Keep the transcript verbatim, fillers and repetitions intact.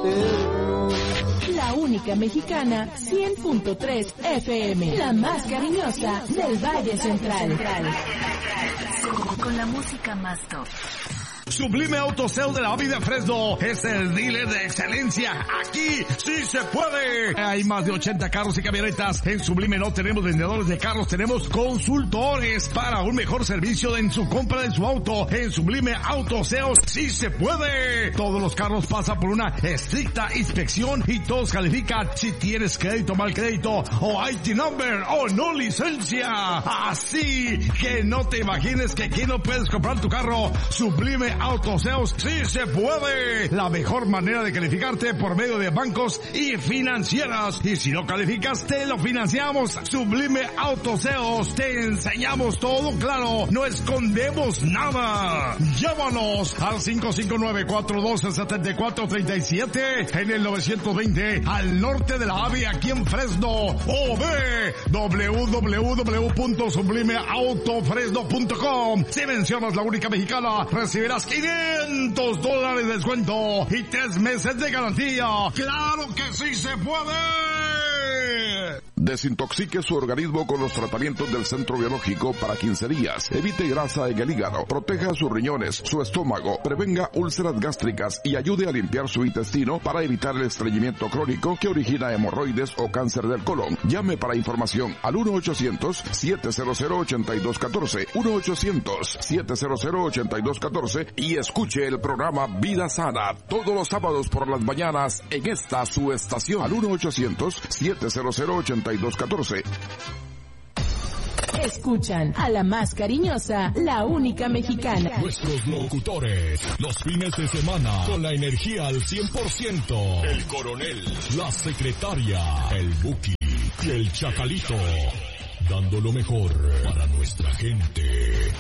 soltero. La única mexicana, cien punto tres F M, la más cariñosa del Valle Central. Con, con la música más top. Sublime Auto Sales de la A V I de Fresno es el dealer de excelencia. Aquí sí se puede. Hay más de ochenta carros y camionetas. En Sublime no tenemos vendedores de carros, tenemos consultores para un mejor servicio en su compra de su auto. En Sublime Auto Sales sí se puede. Todos los carros pasan por una estricta inspección y todos califican si tienes crédito, mal crédito o I T number o no licencia. Así que no te imagines que aquí no puedes comprar tu carro. Sublime Auto Sales sí se puede. La mejor manera de calificarte por medio de bancos y financieras. Y si no calificas, te lo financiamos. Sublime Auto Sales. Te enseñamos todo claro. No escondemos nada. Llámanos al cinco cinco nueve, cuatro uno dos, siete cuatro tres siete en el novecientos veinte al norte de la A V I aquí en Fresno. O ve doble u doble u doble u punto sublime auto fresno punto com. Si mencionas La Única Mexicana, recibirás quinientos dólares de descuento y tres meses de garantía. ¡Claro que sí se puede! Desintoxique su organismo con los tratamientos del Centro Biológico para quince días. Evite grasa en el hígado, proteja sus riñones, su estómago, prevenga úlceras gástricas y ayude a limpiar su intestino para evitar el estreñimiento crónico que origina hemorroides o cáncer del colon. Llame para información al uno ochocientos, siete cero cero, ocho dos uno cuatro, uno ochocientos, siete cero cero, ocho dos uno cuatro y escuche el programa Vida Sana todos los sábados por las mañanas en esta su estación al uno ochocientos, siete cero cero, ocho dos uno cuatro. Escuchan a la más cariñosa, La Única Mexicana. Nuestros locutores, los fines de semana, con la energía al cien por ciento. El coronel, la secretaria, el Buki y el Chacalito, dando lo mejor para nuestra gente.